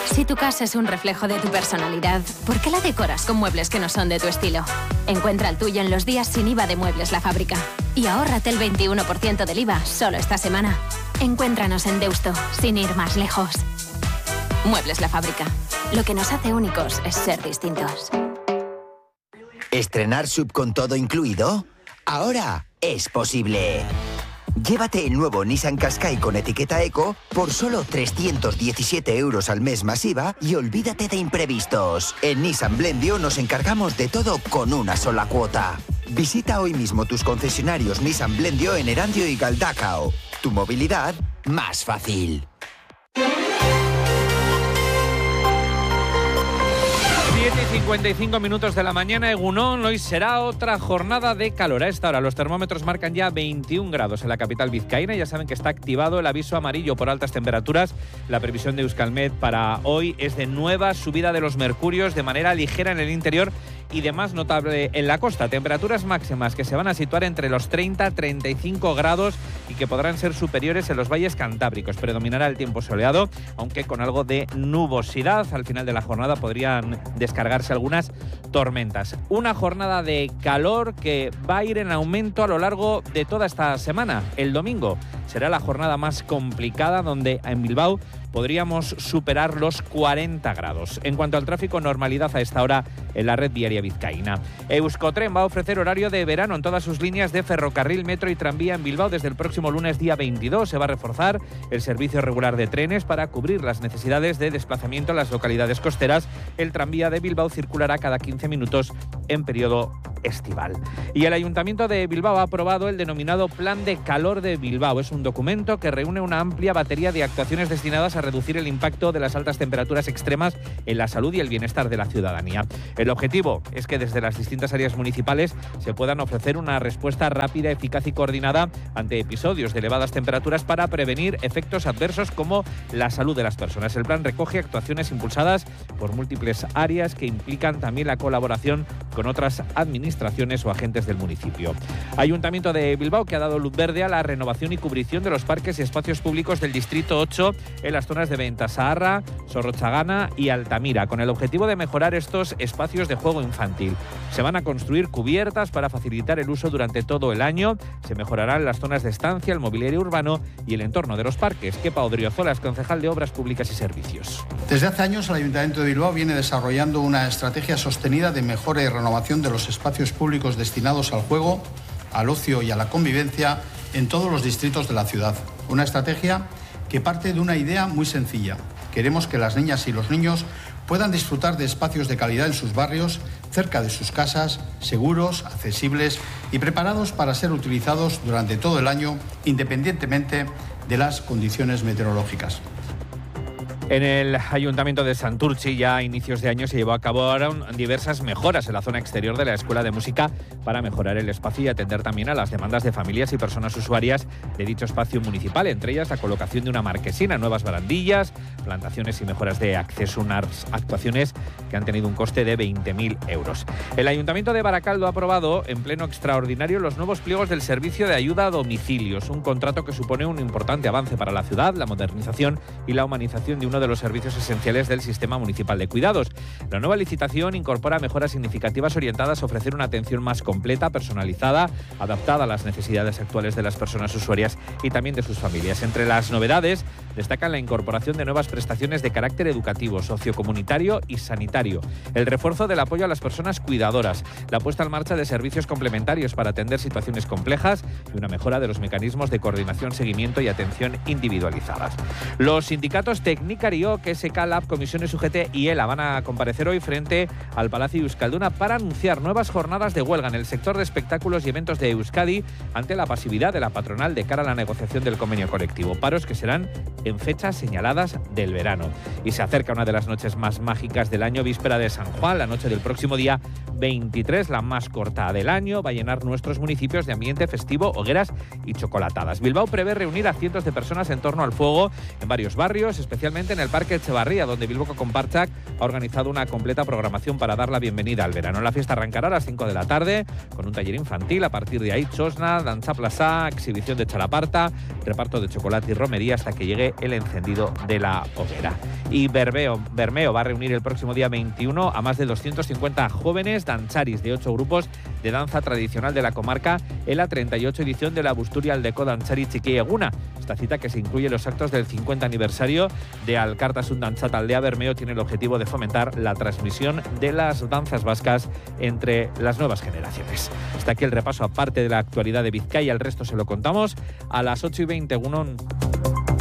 Si tu casa es un reflejo de tu personalidad, ¿por qué la decoras con muebles que no son de tu estilo? Encuentra el tuyo en los días sin IVA de Muebles La Fábrica. Y ahórrate el 21% del IVA solo esta semana. Encuéntranos en Deusto, sin ir más lejos. Muebles La Fábrica. Lo que nos hace únicos es ser distintos. ¿Estrenar SUV con todo incluido? Ahora es posible. Llévate el nuevo Nissan Qashqai con etiqueta Eco por solo 317 € al mes más IVA y olvídate de imprevistos. En Nissan Blendio nos encargamos de todo con una sola cuota. Visita hoy mismo tus concesionarios Nissan Blendio en Erandio y Galdacao. Tu movilidad más fácil. 7:55 minutos de la mañana, Egunon. Hoy será otra jornada de calor. A esta hora los termómetros marcan ya 21 grados en la capital vizcaína. Ya saben que está activado el aviso amarillo por altas temperaturas. La previsión de Euskalmet para hoy es de nueva subida de los mercurios de manera ligera en el interior y de más notable en la costa. Temperaturas máximas que se van a situar entre los 30 y 35 grados y que podrán ser superiores en los valles cantábricos. Predominará el tiempo soleado, aunque con algo de nubosidad. Al final de la jornada podrían descargarse algunas tormentas. Una jornada de calor que va a ir en aumento a lo largo de toda esta semana. El domingo será la jornada más complicada, donde en Bilbao podríamos superar los 40 grados. En cuanto al tráfico, normalidad a esta hora en la red viaria vizcaína. Euskotren va a ofrecer horario de verano en todas sus líneas de ferrocarril, metro y tranvía en Bilbao. Desde el próximo lunes, día 22, se va a reforzar el servicio regular de trenes para cubrir las necesidades de desplazamiento en las localidades costeras. El tranvía de Bilbao circulará cada 15 minutos en periodo estival. Y el Ayuntamiento de Bilbao ha aprobado el denominado Plan de Calor de Bilbao. Es un documento que reúne una amplia batería de actuaciones destinadas a reducir el impacto de las altas temperaturas extremas en la salud y el bienestar de la ciudadanía. El objetivo es que desde las distintas áreas municipales se puedan ofrecer una respuesta rápida, eficaz y coordinada ante episodios de elevadas temperaturas para prevenir efectos adversos como la salud de las personas. El plan recoge actuaciones impulsadas por múltiples áreas que implican también la colaboración con otras administraciones o agentes del municipio. Ayuntamiento de Bilbao que ha dado luz verde a la renovación y cubrición de los parques y espacios públicos del Distrito 8 en las zonas de Ventasaharra, Zorrotzagana y Altamira, con el objetivo de mejorar estos espacios de juego infantil. Se van a construir cubiertas para facilitar el uso durante todo el año. Se mejorarán las zonas de estancia, el mobiliario urbano y el entorno de los parques. Kepa Odriozola es concejal de Obras Públicas y Servicios. Desde hace años el Ayuntamiento de Bilbao viene desarrollando una estrategia sostenida de mejora y renovación de los espacios públicos destinados al juego, al ocio y a la convivencia en todos los distritos de la ciudad. Una estrategia que parte de una idea muy sencilla. Queremos que las niñas y los niños puedan disfrutar de espacios de calidad en sus barrios, cerca de sus casas, seguros, accesibles y preparados para ser utilizados durante todo el año, independientemente de las condiciones meteorológicas. En el Ayuntamiento de Santurtzi ya a inicios de año se llevó a cabo diversas mejoras en la zona exterior de la Escuela de Música para mejorar el espacio y atender también a las demandas de familias y personas usuarias de dicho espacio municipal, entre ellas la colocación de una marquesina, nuevas barandillas, plantaciones y mejoras de acceso, unas actuaciones que han tenido un coste de 20.000 euros. El Ayuntamiento de Baracaldo ha aprobado en pleno extraordinario los nuevos pliegos del servicio de ayuda a domicilios, un contrato que supone un importante avance para la ciudad, la modernización y la humanización de uno de los servicios esenciales del sistema municipal de cuidados. La nueva licitación incorpora mejoras significativas orientadas a ofrecer una atención más completa, personalizada, adaptada a las necesidades actuales de las personas usuarias y también de sus familias. Entre las novedades destacan la incorporación de nuevas prestaciones de carácter educativo, sociocomunitario y sanitario, el refuerzo del apoyo a las personas cuidadoras, la puesta en marcha de servicios complementarios para atender situaciones complejas y una mejora de los mecanismos de coordinación, seguimiento y atención individualizadas. Los sindicatos Tecnicario, KSK Lab, Comisiones UGT y ELA van a comparecer hoy frente al Palacio Euskalduna para anunciar nuevas jornadas de huelga en el sector de espectáculos y eventos de Euskadi ante la pasividad de la patronal de cara a la negociación del convenio colectivo. Paros que serán en fechas señaladas del verano. Y se acerca una de las noches más mágicas del año, víspera de San Juan, la noche del próximo día 23, la más corta del año. Va a llenar nuestros municipios de ambiente festivo, hogueras y chocolatadas. Bilbao prevé reunir a cientos de personas en torno al fuego en varios barrios, especialmente en el Parque Etxebarria, donde Bilboko Konpartsak ha organizado una completa programación para dar la bienvenida al verano. La fiesta arrancará a las 5 de la tarde con un taller infantil. A partir de ahí, chosna, danza plaza, exhibición de chalaparta, reparto de chocolate y romería hasta que llegue el encendido de la hoguera. Y Bermeo va a reunir el próximo día 21 a más de 250 jóvenes danzaris de 8 grupos de danza tradicional de la comarca en la 38 edición de la Busturia Aldeko Dantzari Txiki Eguna. Esta cita, que se incluye en los actos del 50 aniversario de Alkartasun Dantza Taldea Bermeo, tiene el objetivo de fomentar la transmisión de las danzas vascas entre las nuevas generaciones. Hasta aquí el repaso aparte de la actualidad de Vizcaya. El resto se lo contamos a las 8:20. Egunon.